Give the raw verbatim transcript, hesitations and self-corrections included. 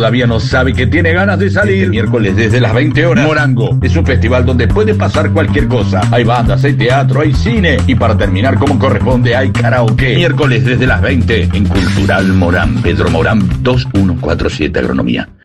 todavía no sabe que tiene ganas de salir, este miércoles desde las veinte horas, Morango es un festival donde puede pasar cualquier cosa. Hay bandas, hay teatro, hay cine y para terminar como corresponde hay karaoke. Miércoles desde las veinte en Cultural Morán, Pedro Morán dos mil ciento cuarenta y siete Agronomía.